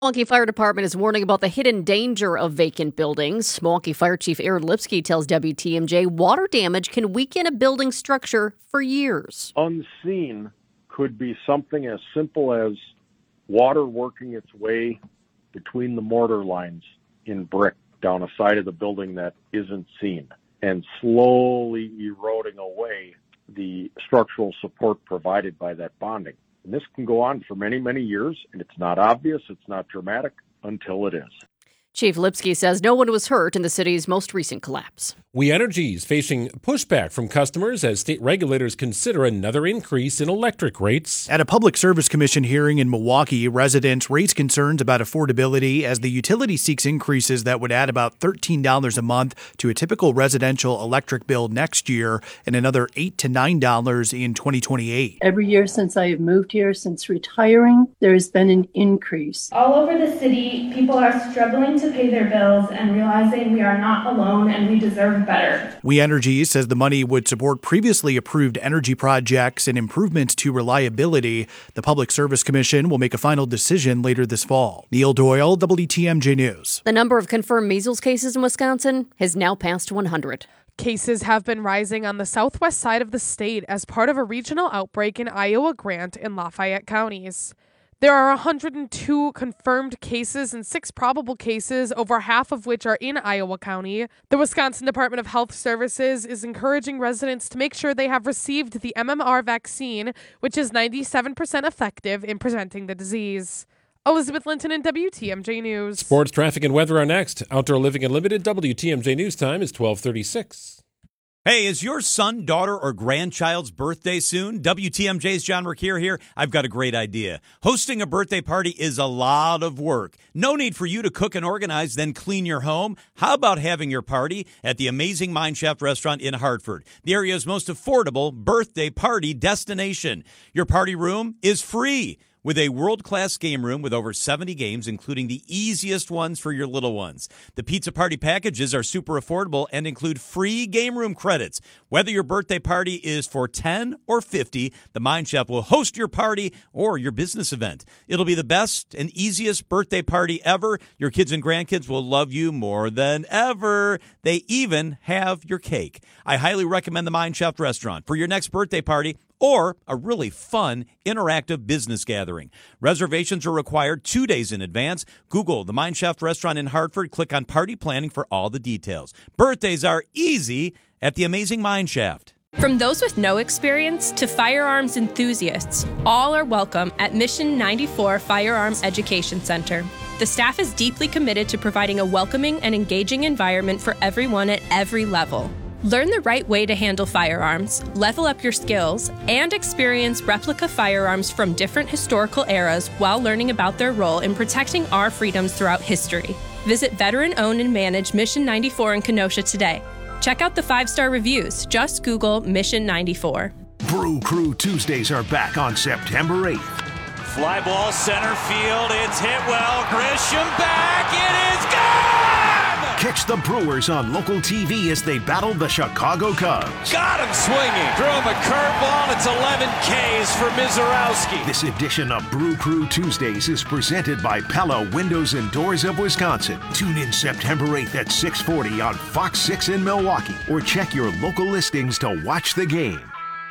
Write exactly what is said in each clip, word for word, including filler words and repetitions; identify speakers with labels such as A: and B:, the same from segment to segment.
A: Milwaukee Fire Department is warning about the hidden danger of vacant buildings. Milwaukee Fire Chief Aaron Lipsky tells W T M J water damage can weaken a building structure for years.
B: Unseen could be something as simple as water working its way between the mortar lines in brick down a side of the building that isn't seen and slowly eroding away the structural support provided by that bonding. And this can go on for many, many years, and it's not obvious, it's not dramatic until it is.
A: Chief Lipsky says no one was hurt in the city's most recent collapse.
C: We Energy is facing pushback from customers as state regulators consider another increase in electric rates.
D: At a Public Service Commission hearing in Milwaukee, residents raised concerns about affordability as the utility seeks increases that would add about thirteen dollars a month to a typical residential electric bill next year and another eight to nine dollars in twenty twenty-eight.
E: Every year since I have moved here, since retiring, there has been an increase.
F: All over the city, people are struggling to pay their bills and realizing we are not alone and we deserve better.
D: We Energy says the money would support previously approved energy projects and improvements to reliability. The Public Service Commission will make a final decision later this fall. Neil Doyle, W T M J News.
A: The number of confirmed measles cases in Wisconsin has now passed one hundred.
G: Cases have been rising on the southwest side of the state as part of a regional outbreak in Iowa, Grant, and Lafayette counties. There are one hundred two confirmed cases and six probable cases, over half of which are in Iowa County. The Wisconsin Department of Health Services is encouraging residents to make sure they have received the M M R vaccine, which is ninety-seven percent effective in preventing the disease. Elizabeth Linton and W T M J News.
C: Sports, traffic, and weather are next. Outdoor Living Unlimited, W T M J News time is twelve thirty-six.
H: Hey, is your son, daughter, or grandchild's birthday soon? W T M J's John Mercure here. I've got a great idea. Hosting a birthday party is a lot of work. No need for you to cook and organize, then clean your home. How about having your party at the amazing Mine Shaft restaurant in Hartford, the area's most affordable birthday party destination? Your party room is free, with a world-class game room with over seventy games, including the easiest ones for your little ones. The pizza party packages are super affordable and include free game room credits. Whether your birthday party is for ten or fifty, the Mine Shaft will host your party or your business event. It'll be the best and easiest birthday party ever. Your kids and grandkids will love you more than ever. They even have your cake. I highly recommend the Mine Shaft restaurant for your next birthday party or a really fun, interactive business gathering. Reservations are required two days in advance. Google the Mine Shaft Restaurant in Hartford. Click on Party Planning for all the details. Birthdays are easy at the amazing Mine Shaft.
I: From those with no experience to firearms enthusiasts, all are welcome at Mission ninety-four Firearms Education Center. The staff is deeply committed to providing a welcoming and engaging environment for everyone at every level. Learn the right way to handle firearms, level up your skills, and experience replica firearms from different historical eras while learning about their role in protecting our freedoms throughout history. Visit veteran-owned and managed Mission ninety-four in Kenosha today. Check out the five-star reviews. Just Google Mission ninety-four.
J: Brew Crew Tuesdays are back on September eighth.
K: Fly ball center field. It's hit well. Grisham back. It is gone!
J: Catch the Brewers on local T V as they battle the Chicago Cubs.
K: Got him swinging. Threw him a curveball. It's eleven Ks for Mizorowski.
J: This edition of Brew Crew Tuesdays is presented by Pella Windows and Doors of Wisconsin. Tune in September eighth at six forty on Fox six in Milwaukee, or check your local listings to watch the game.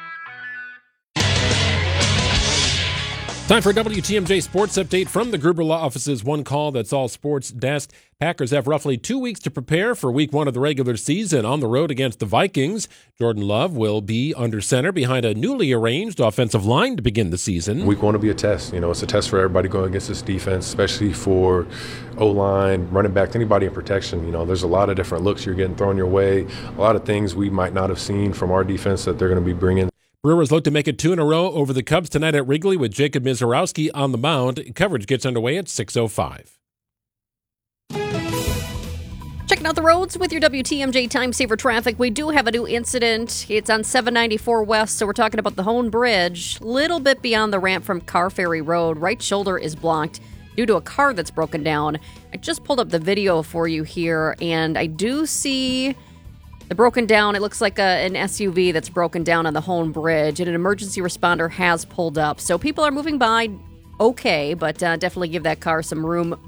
C: Time for a W T M J Sports Update from the Gruber Law Office's One Call That's All Sports desk. Packers have roughly two weeks to prepare for week one of the regular season on the road against the Vikings. Jordan Love will be under center behind a newly arranged offensive line to begin the season.
L: Week one will be a test. You know, it's a test for everybody going against this defense, especially for O-line, running back, anybody in protection. You know, there's a lot of different looks you're getting thrown your way, a lot of things we might not have seen from our defense that they're going to be bringing.
C: Brewers look to make it two in a row over the Cubs tonight at Wrigley with Jacob Mizorowski on the mound. Coverage gets underway at six oh five.
A: Checking out the roads with your W T M J Time Saver traffic. We do have a new incident. It's on seven ninety-four West, so we're talking about the Hone Bridge. Little bit beyond the ramp from Car Ferry Road. Right shoulder is blocked due to a car that's broken down. I just pulled up the video for you here, and I do see the broken down. It looks like a, an S U V that's broken down on the Hone Bridge, and an emergency responder has pulled up. So people are moving by okay, but uh, definitely give that car some room